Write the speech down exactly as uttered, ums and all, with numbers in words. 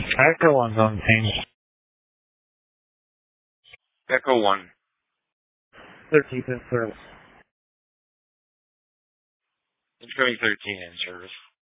Echo one's on ping. Echo one. thirteenth in service. Incoming thirteen in service.